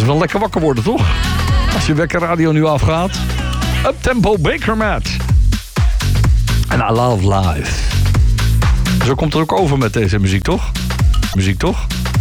is wel lekker wakker worden, toch? Als je wekkerradio nu afgaat. Uptempo Bakermat. En I Love Life. Zo komt het ook over met deze muziek, toch? Muziek, toch?